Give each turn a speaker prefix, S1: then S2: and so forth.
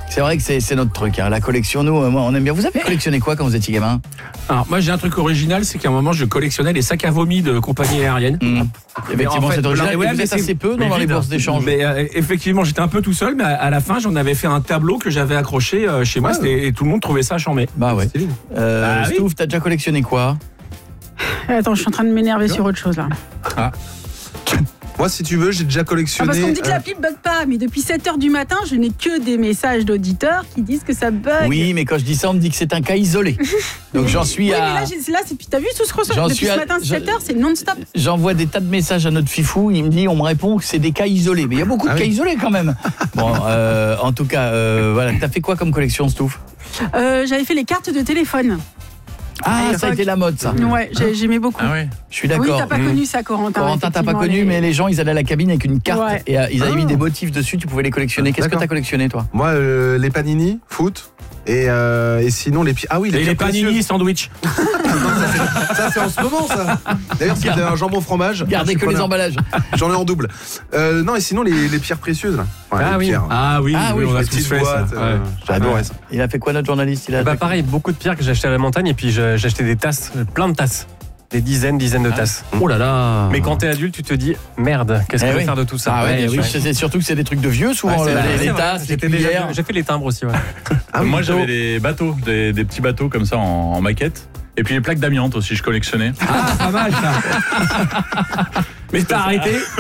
S1: C'est vrai que c'est notre truc, hein. La collection, nous, moi, on aime bien. Vous avez collectionné quoi quand vous étiez gamin?
S2: Alors moi j'ai un truc original, c'est qu'à un moment je collectionnais les sacs à vomi de compagnie aérienne.
S1: Effectivement,
S2: en fait,
S1: c'est original.
S2: ouais,
S1: Et vous
S2: mais
S1: êtes assez peu dans les
S2: vide.
S1: bourses d'échange.
S2: Mais effectivement, j'étais un peu tout seul, mais à la fin, j'en avais fait un tableau que j'avais accroché chez moi, et tout le monde trouvait ça charmé.
S1: Bah ouais.
S2: Oui.
S1: Stouff, t'as déjà collectionné quoi?
S3: Attends, je suis en train de m'énerver sur autre chose là.
S4: Moi, si tu veux, j'ai déjà collectionné.
S3: Parce qu'on me dit que l'appli bug pas, mais depuis 7h du matin, je n'ai que des messages d'auditeurs qui disent que ça bug.
S1: Oui, mais quand je dis ça, on me dit que c'est un cas isolé. Donc j'en suis
S3: oui,
S1: à...
S3: mais là, t'as vu tout ce ressort? Depuis ce matin, 7h, c'est non-stop.
S1: J'envoie des tas de messages à notre fifou, il me répond que c'est des cas isolés. Mais il y a beaucoup de cas isolés quand même. Bon, en tout cas, voilà. T'as fait quoi comme collection, Stouff?
S3: J'avais fait les cartes de téléphone.
S1: Ah, ça a été la mode, ça.
S3: Ouais, j'aimais beaucoup.
S1: Ah ouais. Je suis d'accord.
S3: Oui, t'as pas connu ça, Corentin.
S1: Corentin, t'as pas connu, mais les gens, ils allaient à la cabine avec une carte et ils avaient mis des motifs dessus, tu pouvais les collectionner. Qu'est-ce que t'as collectionné, toi?
S4: Moi, les panini, foot. Et sinon, les
S2: les panini sandwich.
S4: Ça, c'est en ce moment, ça. D'ailleurs, c'est un jambon fromage.
S1: Gardez que les emballages.
S4: J'en ai en double. Non, et sinon, les pierres précieuses, là. Ouais,
S2: Ah,
S4: les
S2: oui.
S4: pierres.
S2: On a
S4: les
S2: tous
S4: petites
S2: fait ça.
S4: boîtes. J'ai adoré ça.
S1: Il a fait quoi, notre journaliste?
S5: Pareil, beaucoup de pierres que j'ai achetées à la montagne et puis j'ai acheté des tasses, plein de tasses. Des dizaines de tasses.
S2: Oh là là.
S5: Mais quand t'es adulte, tu te dis merde, qu'est-ce que je vais faire de tout ça?
S1: Ah ouais, oui, c'est surtout que c'est des trucs de vieux souvent, les tasses, les cuillères.
S5: J'ai fait les timbres aussi, ouais.
S6: Moi j'avais des bateaux, des petits bateaux comme ça en maquette. Et puis les plaques d'amiante aussi, je collectionnais.
S2: Ah, pas mal ça. Mais t'as arrêté?